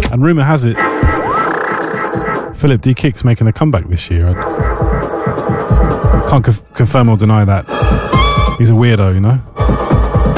And rumour has it, Philip D. Kick's making a comeback this year. I can't confirm or deny that. He's a weirdo, you know?